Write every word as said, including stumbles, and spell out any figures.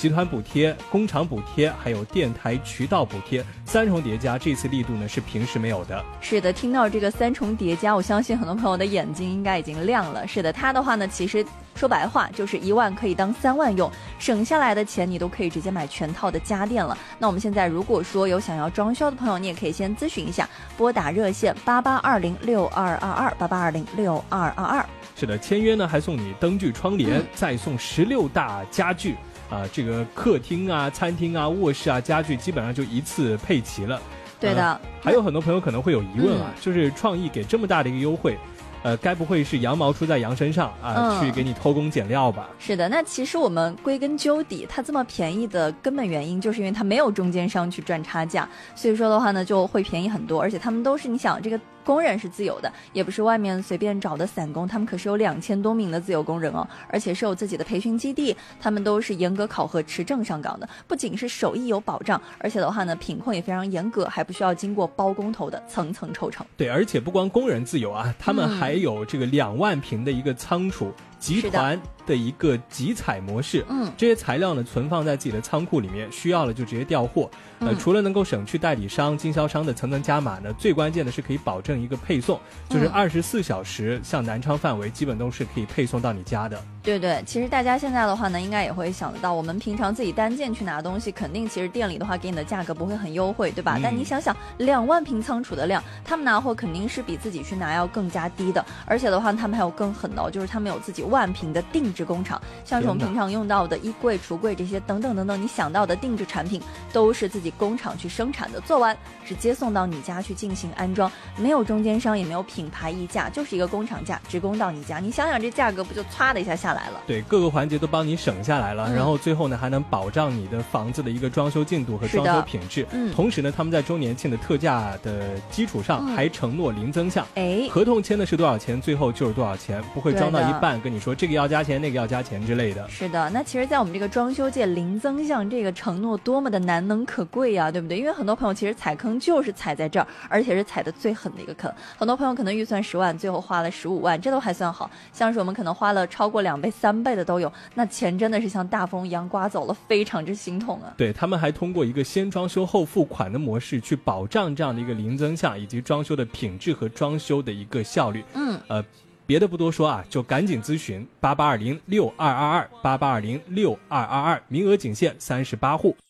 集团补贴、工厂补贴，还有电台渠道补贴，三重叠加，这次力度呢是平时没有的。 是的，听到这个三重叠加，我相信很多朋友的眼睛应该已经亮了。是的，它的话呢，其实说白话就是一万可以当三万用，省下来的钱你都可以直接买全套的家电了。那我们现在如果说有想要装修的朋友，你也可以先咨询一下，拨打热线八八二零六二二二八八二零六二二二。 是的，签约呢还送你灯具窗帘，嗯、再送十六大家具啊，这个客厅啊、餐厅啊、卧室啊家具基本上就一次配齐了。 对的、 呃，还有很多朋友可能会有疑问啊，嗯、就是创意给这么大的一个优惠。呃，该不会是羊毛出在羊身上啊、呃嗯？去给你偷工减料吧？ 是的，那其实我们归根究底，它这么便宜的根本原因，就是因为它没有中间商去赚差价，所以说的话呢，就会便宜很多。而且他们都是，你想这个工人是自由的，也不是外面随便找的散工，他们可是有两千多名的自由工人哦，而且是有自己的培训基地，他们都是严格考核、持证上岗的，不仅是手艺有保障，而且的话呢，品控也非常严格，还不需要经过包工头的层层抽成。 对，而且不光工人自由啊，他们还有这个两万平的一个仓储。嗯集团的一个集采模式，嗯，这些材料呢存放在自己的仓库里面，需要了就直接调货。呃，嗯、除了能够省去代理商、经销商的层层加码呢，最关键的是可以保证一个配送，就是二十四小时，像南昌范围基本都是可以配送到你家的。 对对，其实大家现在的话呢，应该也会想得到，我们平常自己单件去拿东西，肯定其实店里的话给你的价格不会很优惠，对吧？嗯、但你想想，两万平仓储的量，他们拿货肯定是比自己去拿要更加低的，而且的话，他们还有更狠的、哦，就是他们有自己万平的定制工厂，像是我们平常用到的衣柜、橱柜这些等等等等，你想到的定制产品都是自己工厂去生产的，做完直接送到你家去进行安装，没有中间商，也没有品牌溢价，就是一个工厂价直供到你家。你想想这价格不就唰的一下下来了？ 对，各个环节都帮你省下来了，嗯、然后最后呢还能保障你的房子的一个装修进度和装修品质。嗯，同时呢，他们在周年庆的特价的基础上，还承诺零增项。哎、嗯，合同签的是多少钱，最后就是多少钱，不会装到一半跟你说这个要加钱，那个要加钱之类的。 是的，那其实，在我们这个装修界，零增项这个承诺多么的难能可贵啊，对不对？因为很多朋友其实踩坑就是踩在这儿，而且是踩的最狠的一个坑。很多朋友可能预算十万，最后花了十五万，这都还算好。像是我们可能花了超过两倍、三倍的都有，那钱真的是像大风一样刮走了，非常之心痛啊。 对，他们还通过一个先装修后付款的模式，去保障这样的一个零增项以及装修的品质和装修的一个效率。嗯，呃。别的不多说啊，就赶紧咨询八八二零六二二二八八二零六二二二，名额仅限三十八户。